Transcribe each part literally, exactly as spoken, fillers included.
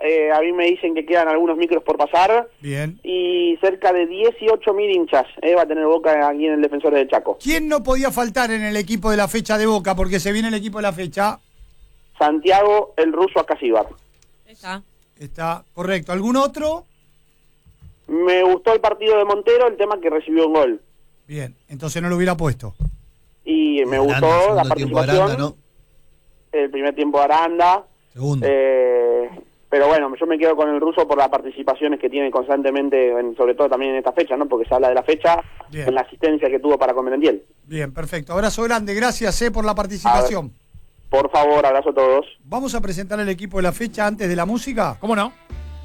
eh, a mí me dicen que quedan algunos micros por pasar. Bien. Y cerca de dieciocho mil hinchas eh, va a tener Boca aquí en el Defensores del Chaco. ¿Quién no podía faltar en el equipo de la fecha de Boca? Porque se viene el equipo de la fecha. Santiago, el ruso Acasíbar. Está. Está correcto. ¿Algún otro? Me gustó el partido de Montero, el tema que recibió un gol. Bien, entonces no lo hubiera puesto. Y me Aranda, gustó la segundo tiempo participación. Aranda, ¿no? El primer tiempo de Aranda. Segundo. Eh, pero bueno, yo me quedo con el ruso por las participaciones que tiene constantemente, en, sobre todo también en esta fecha, ¿no? Porque se habla de la fecha, Bien. en la asistencia que tuvo para Converentiel. Bien, perfecto. Abrazo grande. Gracias eh, por la participación. Por favor, abrazo a todos. Vamos a presentar el equipo de la fecha antes de la música. ¿Cómo no?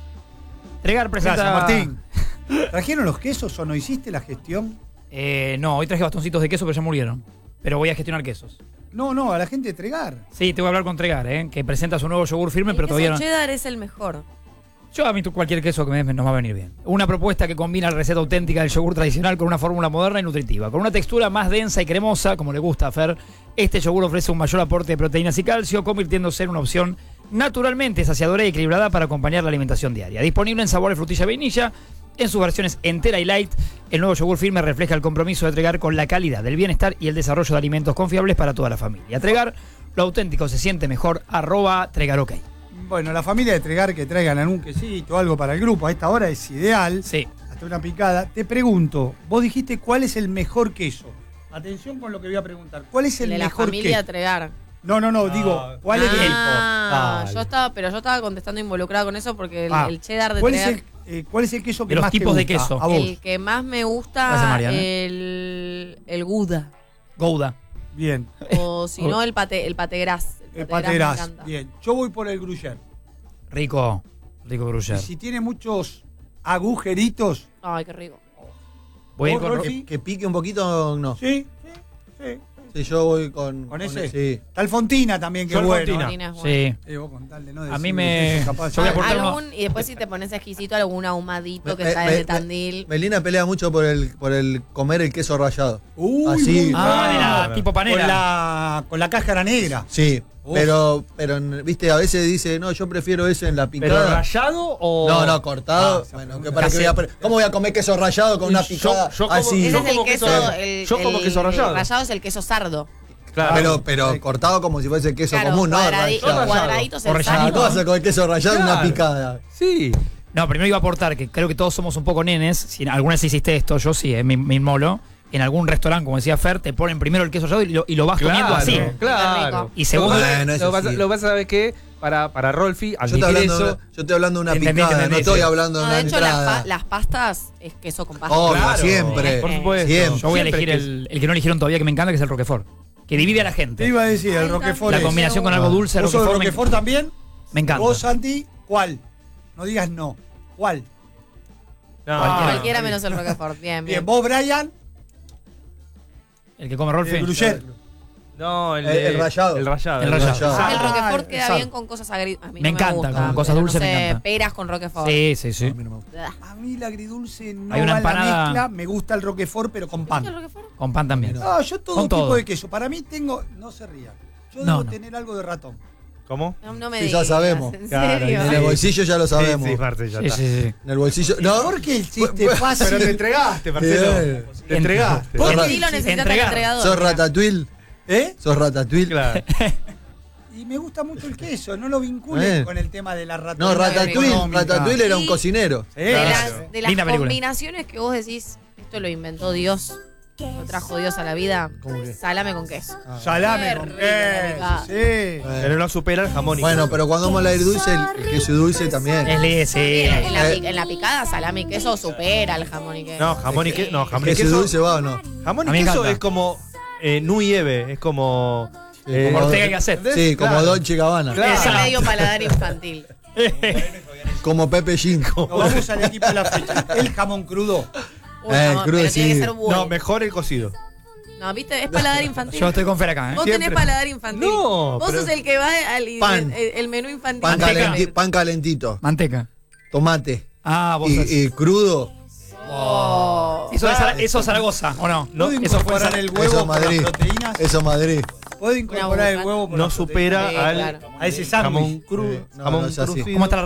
Tregar presenta... Gracias, Martín. ¿Trajeron los quesos o no hiciste la gestión? Eh, no, hoy traje bastoncitos de queso, pero ya murieron. Pero voy a gestionar quesos. No, no, a la gente de Tregar. Sí, te voy a hablar con Tregar, ¿eh? Que presenta su nuevo yogur firme, pero El todavía queso no... cheddar es el mejor. Yo a mí tú- cualquier queso que me des nos va a venir bien. Una propuesta que combina la receta auténtica del yogur tradicional con una fórmula moderna y nutritiva. Con una textura más densa y cremosa, como le gusta a Fer, este yogur ofrece un mayor aporte de proteínas y calcio, convirtiéndose en una opción naturalmente saciadora y equilibrada para acompañar la alimentación diaria. Disponible en sabores frutilla y vainilla, en sus versiones entera y light, el nuevo yogur firme refleja el compromiso de Tregar con la calidad, el bienestar y el desarrollo de alimentos confiables para toda la familia. Tregar, lo auténtico se siente mejor, arroba Tregar OK. Bueno, la familia de Tregar que traigan algún quesito, algo para el grupo, a esta hora es ideal. Sí. Hasta una picada. Te pregunto, vos dijiste cuál es el mejor queso. Atención con lo que voy a preguntar. ¿Cuál es el de la mejor familia queso? Tregar. No, no, no, digo, ¿cuál es el Ah, Dale. yo estaba, pero yo estaba contestando involucrado con eso porque el, Ah, el cheddar de ¿cuál es, Tregar, el, eh, ¿Cuál es el queso que De los más tipos te de gusta? queso. A vos. el que más me Gracias, gusta, Mariana. el, el Gouda. Gouda. Bien. O si no, el pate, el pate gras. El gras me paterás. encanta. Bien. Yo voy por el gruyère. Rico. Rico Y gruyère. si tiene muchos agujeritos. Ay, qué rico. Voy a ir ¿Vos, con... Rolfi? Que, que pique un poquito, no. Sí, sí, sí. Sí, yo voy con... ¿Con ese? Sí. Está el Fontina también, que Yo es el bueno. Fontina. Marina es bueno. Sí. Eh, vos con tal de no A decir mí que me- sos capaz- yo voy a aportar uno- Algún, y después si te pones exquisito, algún ahumadito que Me- traes me- de me- Tandil. Melina pelea mucho por el, por el comer el queso rallado. Uy, Así. muy Ah, de la bueno. tipo panera. Con la, con la cáscara negra. Sí, Uf. pero, pero, viste, a veces dice, no, yo prefiero eso en la ¿Pero picada. rallado o...? No, no, cortado. Ah, bueno, esa que para que voy pregunta. a pre- ¿Cómo voy a comer queso rallado con Y una yo- picada yo como- así? Ese yo es el como queso, queso- el, yo como el- queso rallado. el rallado es el queso sardo. Claro. Pero, pero cortado como si fuese queso Claro, común, ¿no? cuadradi- Rallado. cuadraditos O el rellenito. Ah, sardo. ¿cómo vas a comer queso rallado en una Claro. picada? Sí. No, primero iba a aportar que creo que todos somos un poco nenes. Si en alguna vez hiciste esto, yo sí, eh, me, me inmolo. En algún restauante, como decía Fer, te ponen primero el queso rallado y lo, y lo vas comiendo así. Claro. Y segundo- Lo que pasa- Bueno, eso lo que pasa- sí. lo que pasa es que para, para Rolfi, Yo admitir estoy, hablando, eso... yo estoy hablando de una Entendí, picada, entendí, no estoy sí. hablando de No, una de hecho, las, entrada. pa- las pastas es queso con pasta. Obvio, Claro, siempre. por supuesto. Siempre. Yo voy a Siempre elegir que- el, el que no eligieron todavía, que me encanta, que es el Roquefort. Que divide a la Te gente. iba a decir, el Ay, Roquefort La es. combinación con algo dulce, ¿Vos sos de Roquefort, me- Roquefort también? Me encanta. ¿Vos, Santi? ¿Cuál? No digas no. ¿Cuál? No, Cualquiera. Cualquiera menos el Roquefort. Bien, Bien, bien. vos, Brian, El que come Rolfi. el Gruyère. No, el, El- de- el rallado. El rallado. El rallado. Ah, el Ah, Roquefort queda exacto. bien con cosas agridulces. A mí Me no encanta, me gusta, con cosas pero dulces no me sé, encanta. peras con Roquefort. Sí, sí, sí. A mí no me gusta. Ugh. A mí el agridulce no Hay una va en la empanada- mezcla. Me gusta el Roquefort, pero con ¿Te gusta el pan. Roquefort? Con pan también. No, yo todo Con tipo todo. de queso. Para mí tengo... No se rían. Yo No, debo no. tener algo de ratón. ¿Cómo? No, no me Sí, digas. ya sabemos. ¿En Claro, serio? En el bolsillo ya lo sabemos. Sí, sí, Marce, ya Sí, está. sí, sí. En el bolsillo. No, ¿Por qué el chiste Bueno, fácil? Pero te entregaste, Marcelo. Bien. Te entregaste. ¿Por ¿Qué qué? estilo necesitas el Entregar. entregador? ¿Sos ratatouille? ¿Eh? ¿Sos ratatouille? Claro. Y me gusta mucho el queso. No lo vinculen Bien. con el tema de la ratón. No, ratatouille. económica. Ratatouille era un Y- cocinero. Sí, De claro. las, de las Linda película. combinaciones que vos decís, esto lo inventó Dios, lo trajo Dios a la vida, ¿Cómo que? salame con queso. Salame Qué con rica queso, picada. sí. Pero no supera el jamón y Bueno, queso. pero cuando vamos a la ir dulce, el, el queso dulce también. Es li- sí. En la, Eh. pic- en la picada, salame y queso supera el jamón y queso. No, jamón y queso. No, ¿El jamón y queso queso. dulce va o no? Jamón A y mí me queso encanta. es como eh, Nui Eve. Es como. Sí, eh, como Ortega y Gasset. Sí, como Claro. Dolce Gabbana. Claro. Es medio paladar infantil. Como Pepe Gin. Nos vamos al equipo de la fecha. El jamón crudo. Uy, Eh, no, crudo, pero tiene sí. que ser bueno. No, mejor el cocido. No, viste, es paladar infantil. Yo estoy con Fer acá, ¿eh? Vos Siempre. tenés paladar infantil. No, Vos pero- sos el que va al Pan. El, el menú infantil. Pan, Manteca. calenti- pan calentito. Manteca. Tomate. Ah, vos Y, sos- y crudo. Oh. Eso es Zara- eso es Zaragoza, ¿o no? ¿Puedo Eso fue incorporar Zara- el Eso huevo es por las Madrid. proteínas? Eso Madrid. ¿Puedo incorporar el Una huevo por No las supera Sí, al claro. A ese sándwich. jamón crudo. Sí. No, jamón no es así. crujido. ¿Cómo está la